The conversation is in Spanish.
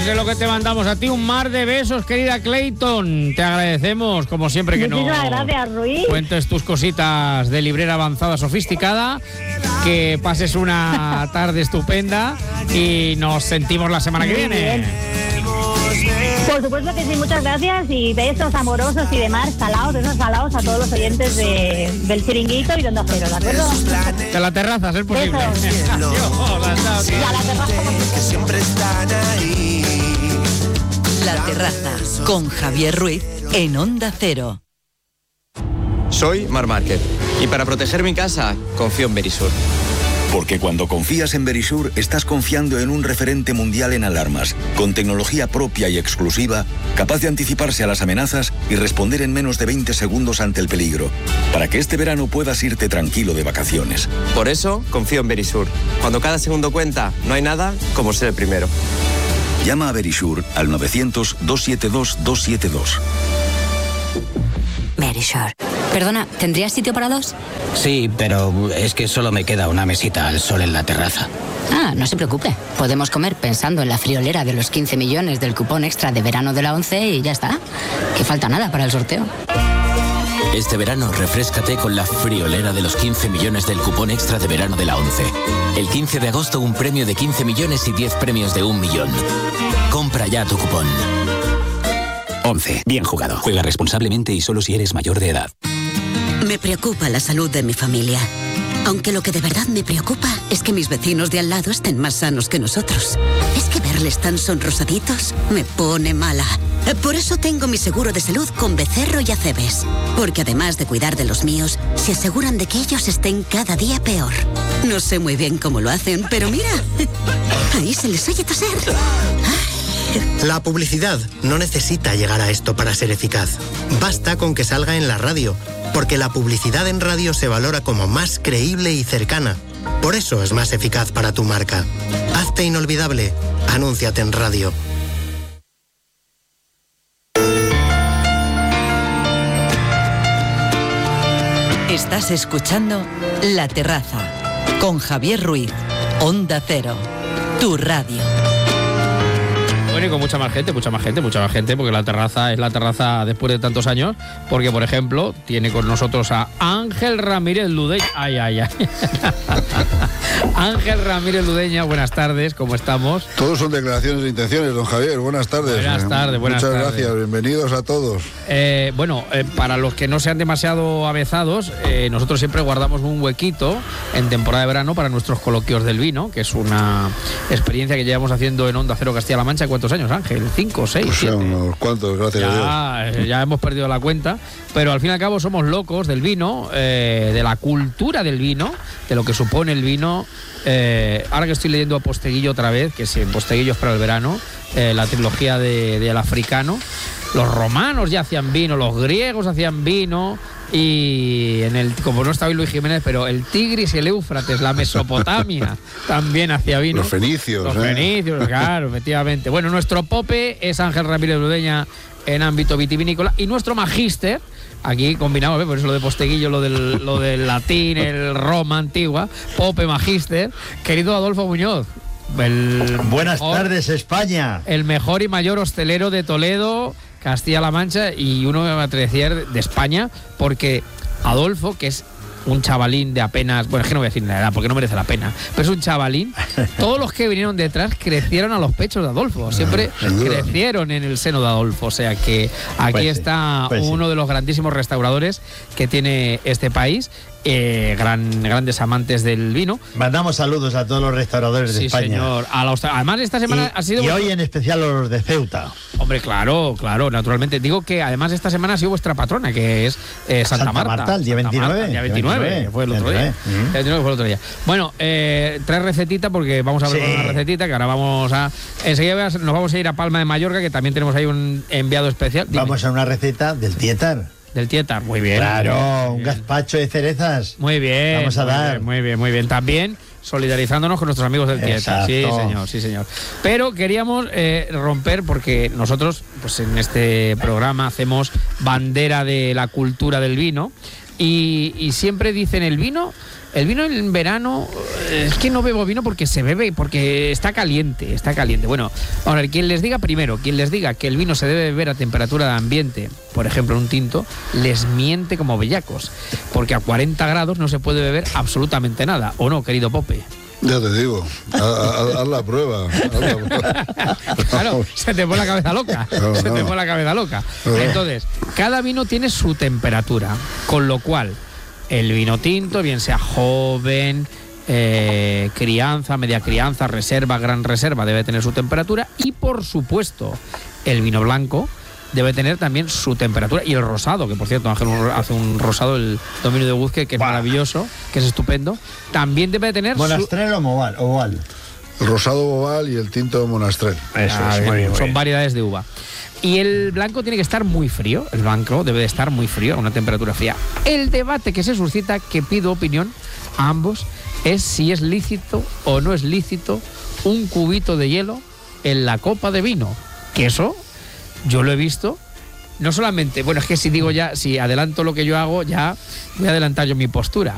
Pues es lo que te mandamos a ti, un mar de besos, querida Clayton. Te agradecemos, como siempre, que Muchísimas gracias, Ruiz. Cuentes tus cositas de librera avanzada sofisticada, que pases una tarde estupenda y nos sentimos la semana que viene. Por supuesto que sí, muchas gracias y besos amorosos y demás, besos salados a todos los oyentes del Chiringuito y de Onda Cero, ¿de acuerdo? De la terraza, es posible. Y a la terraza. La terraza con Javier Ruiz en Onda Cero. Soy Marc Márquez y para proteger mi casa confío en Verisur. Porque cuando confías en Verisur, estás confiando en un referente mundial en alarmas, con tecnología propia y exclusiva, capaz de anticiparse a las amenazas y responder en menos de 20 segundos ante el peligro, para que este verano puedas irte tranquilo de vacaciones. Por eso confío en Verisur. Cuando cada segundo cuenta, no hay nada como ser el primero. Llama a Verisur al 900-272-272. Verisur. Perdona, ¿tendrías sitio para dos? Sí, pero es que solo me queda una mesita al sol en la terraza. Ah, no se preocupe. Podemos comer pensando en la friolera de los 15 millones del cupón extra de verano de la ONCE y ya está. Que falta nada para el sorteo. Este verano refréscate con la friolera de los 15 millones del cupón extra de verano de la ONCE. El 15 de agosto un premio de 15 millones y 10 premios de 1 millón. Compra ya tu cupón. 11. Bien jugado. Juega responsablemente y solo si eres mayor de edad. Me preocupa la salud de mi familia. Aunque lo que de verdad me preocupa es que mis vecinos de al lado estén más sanos que nosotros. Es que verles tan sonrosaditos me pone mala. Por eso tengo mi seguro de salud con Becerro y Acebes. Porque además de cuidar de los míos, se aseguran de que ellos estén cada día peor. No sé muy bien cómo lo hacen, pero mira, ahí se les oye toser. La publicidad no necesita llegar a esto para ser eficaz. Basta con que salga en la radio, porque la publicidad en radio se valora como más creíble y cercana. Por eso es más eficaz para tu marca. Hazte inolvidable. Anúnciate en radio. Estás escuchando La Terraza con Javier Ruiz, Onda Cero, tu radio. Bueno, y con mucha más gente, porque la terraza es la terraza después de tantos años, porque, por ejemplo, tiene con nosotros a Ángel Ramírez Ludeña. Ay. Ángel Ramírez Ludeña, buenas tardes, ¿cómo estamos? Todos son declaraciones de intenciones, don Javier, buenas tardes. Buenas tardes. Muchas gracias, bienvenidos a todos. Para los que no sean demasiado avezados, nosotros siempre guardamos un huequito en temporada de verano para nuestros coloquios del vino, que es una experiencia que llevamos haciendo en Onda Cero Castilla-La Mancha. ¿Cuántos años, Ángel? 5, 6, 7. Unos cuantos, gracias a Dios. Ya hemos perdido la cuenta, pero al fin y al cabo somos locos del vino, de la cultura del vino, de lo que supone el vino. Ahora que estoy leyendo a Posteguillo otra vez, que es Posteguillos para el verano, la trilogía del africano. Los romanos ya hacían vino, los griegos hacían vino, y como no está hoy Luis Jiménez, pero el Tigris y el Éufrates, la Mesopotamia, también hacía vino. Los fenicios. Claro, efectivamente. Bueno, nuestro Pope es Ángel Ramírez Ludeña en ámbito vitivinícola, y nuestro magíster, aquí combinamos, por eso lo de Posteguillo, lo del latín, el Roma antigua, Pope magíster, querido Adolfo Muñoz. Buenas tardes, España. El mejor y mayor hostelero de Toledo, Castilla-La Mancha, y uno me va a decir de España, porque Adolfo, que es un chavalín de apenas, bueno, es que no voy a decir la edad porque no merece la pena, pero es un chavalín, todos los que vinieron detrás crecieron a los pechos de Adolfo, siempre crecieron en el seno de Adolfo, o sea que aquí está uno de los grandísimos restauradores que tiene este país. Grandes amantes del vino. Mandamos saludos a todos los restauradores de España. Señor. Además, esta semana ha sido... Y hoy en especial a los de Ceuta. Hombre, claro, naturalmente. Digo que además esta semana ha sido vuestra patrona, que es Santa Marta. El día 29. El día 29, fue el otro día. El 29 fue el otro día. Bueno, trae recetita, porque vamos a ver una recetita, que ahora vamos a... Enseguida nos vamos a ir a Palma de Mallorca, que también tenemos ahí un enviado especial. Dime. Vamos a una receta del Tietar. Del Tietar, muy bien. Claro, un gazpacho de cerezas. Muy bien. Vamos a dar. Muy bien. También solidarizándonos con nuestros amigos del Tietar. Sí, señor. Pero queríamos romper, porque nosotros, pues en este programa hacemos bandera de la cultura del vino. Y siempre dicen el vino en verano, es que no bebo vino porque se bebe, porque está caliente. Bueno, ahora, quien les diga que el vino se debe beber a temperatura de ambiente, por ejemplo, un tinto, les miente como bellacos, porque a 40 grados no se puede beber absolutamente nada, ¿o no, querido Pope? Ya te digo, haz la prueba. Claro, se te pone la cabeza loca. Entonces, cada vino tiene su temperatura, con lo cual el vino tinto, bien sea joven, crianza, media crianza, reserva, gran reserva, debe tener su temperatura. Y por supuesto, el vino blanco debe tener también su temperatura. Y el rosado, que por cierto Ángel hace un rosado, el dominio de Guzque, que es maravilloso, que es estupendo, también debe tener ¿Monastrell o oval? El rosado oval y el tinto Monastrell. Eso es, muy bien. Son variedades de uva. Y el blanco tiene que estar muy frío. El blanco debe de estar muy frío, a una temperatura fría. El debate que se suscita, que pido opinión a ambos, es si es lícito o no es lícito un cubito de hielo en la copa de vino. Que eso yo lo he visto. No solamente, bueno, es que si adelanto lo que yo hago, ya voy a adelantar yo mi postura.